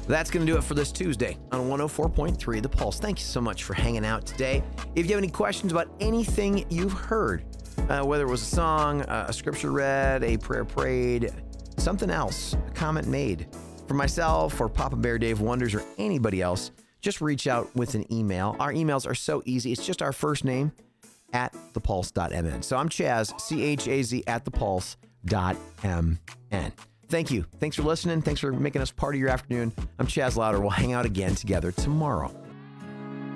That's going to do it for this Tuesday on 104.3 The Pulse. Thank you so much for hanging out today. If you have any questions about anything you've heard, whether it was a song, a scripture read, a prayer prayed, something else, a comment made, for myself or Papa Bear Dave Wonders or anybody else, just reach out with an email. Our emails are so easy. It's just our first name at thepulse.mn. So I'm Chaz, CHAZ at thepulse.mn. Thank you. Thanks for listening. Thanks for making us part of your afternoon. I'm Chaz Louder. We'll hang out again together tomorrow.